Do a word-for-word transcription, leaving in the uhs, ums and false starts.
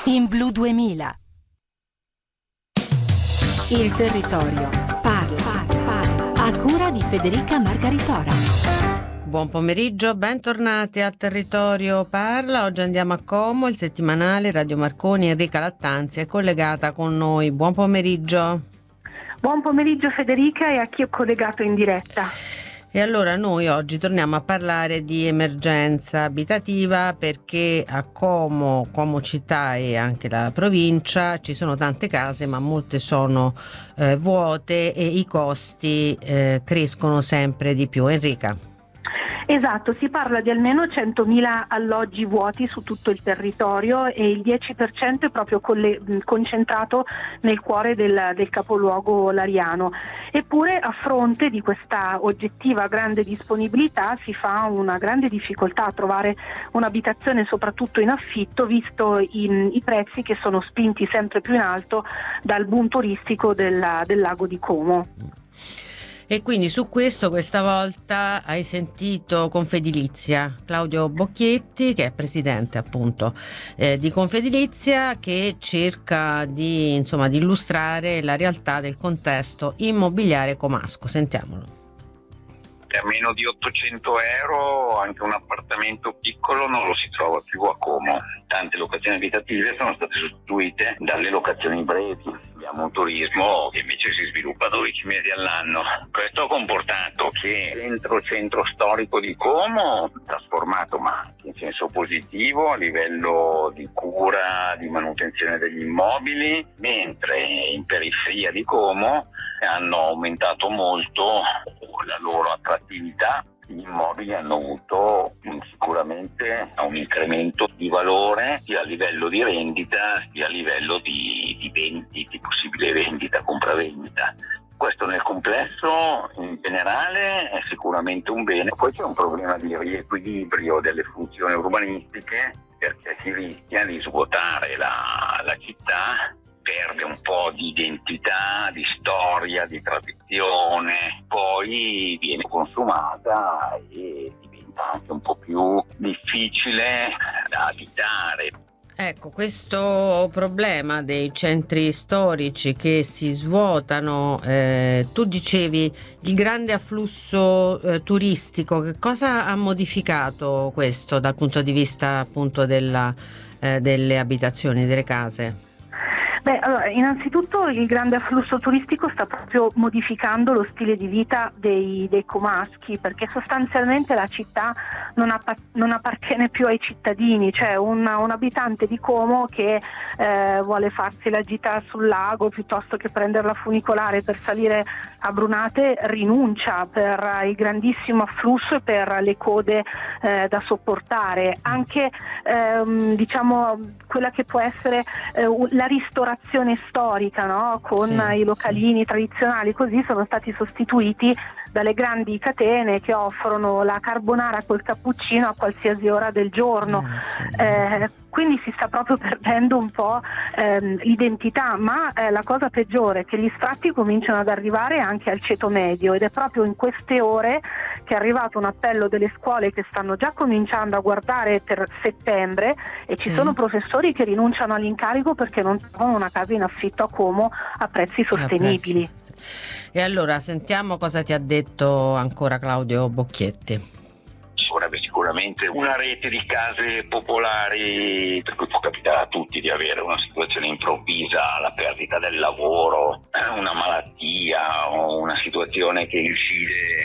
In Blu duemila. Il territorio parla, parla, parla. A cura di Federica Margaritora. Buon pomeriggio, bentornati al Territorio Parla. Oggi andiamo a Como, il settimanale Radio Marconi. Enrica Lattanzi è collegata con noi. Buon pomeriggio. Buon pomeriggio Federica e a chi è collegato in diretta. E allora noi oggi torniamo a parlare di emergenza abitativa perché a Como, Como città e anche la provincia ci sono tante case ma molte sono eh, vuote e i costi eh, crescono sempre di più. Enrica. Esatto, si parla di almeno centomila alloggi vuoti su tutto il territorio e il dieci per cento è proprio colle- concentrato nel cuore del, del capoluogo lariano. Eppure a fronte di questa oggettiva grande disponibilità si fa una grande difficoltà a trovare un'abitazione soprattutto in affitto, visto i, i prezzi che sono spinti sempre più in alto dal boom turistico del, del lago di Como. E quindi su questo questa volta hai sentito Confedilizia, Claudio Bocchietti, che è presidente appunto eh, di Confedilizia, che cerca di, insomma, di illustrare la realtà del contesto immobiliare comasco. Sentiamolo. A meno di ottocento euro anche un appartamento piccolo non lo si trova più a Como. Tante locazioni abitative sono state sostituite dalle locazioni brevi. Abbiamo un turismo che invece si sviluppa dodici mesi all'anno. Questo ha comportato che il centro centro storico di Como, trasformato ma anche in senso positivo a livello di cura, di manutenzione degli immobili, mentre in periferia di Como hanno aumentato molto la loro attrattività. Gli immobili hanno avuto sicuramente un incremento di valore sia a livello di rendita sia a livello di, di, vendi, di possibile vendita, compravendita. Questo nel complesso in generale è sicuramente un bene. Poi c'è un problema di riequilibrio delle funzioni urbanistiche, perché si rischia di svuotare la, la città, perde un po' di identità, di storia, di tradizione, poi viene consumata e diventa anche un po' più difficile da abitare. Ecco, questo problema dei centri storici che si svuotano, eh, tu dicevi il grande afflusso eh, turistico, che cosa ha modificato questo dal punto di vista appunto della, eh, delle abitazioni, delle case? Beh, allora, innanzitutto il grande afflusso turistico sta proprio modificando lo stile di vita dei, dei comaschi, perché sostanzialmente la città non, appa- non appartiene più ai cittadini, cioè un, un abitante di Como che eh, vuole farsi la gita sul lago piuttosto che prendere la funicolare per salire a Brunate rinuncia per il grandissimo afflusso e per le code eh, da sopportare. Anche ehm, diciamo quella che può essere eh, la ristorazione storica, no? Con sì, i localini sì. tradizionali, così sono stati sostituiti dalle grandi catene che offrono la carbonara col cappuccino a qualsiasi ora del giorno. Ah, sì. eh, quindi si sta proprio perdendo un po' ehm, l'identità, ma eh, la cosa peggiore è che gli sfratti cominciano ad arrivare anche al ceto medio, ed è proprio in queste ore che è arrivato un appello delle scuole che stanno già cominciando a guardare per settembre, e ci sì. sono professori che rinunciano all'incarico perché non trovano una casa in affitto a Como a prezzi sostenibili. A prezzi. E allora sentiamo cosa ti ha detto ancora Claudio Bocchietti. Ci vorrebbe sicuramente una rete di case popolari, per cui può capitare a tutti di avere una situazione improvvisa, la perdita del lavoro, una malattia o una situazione che incide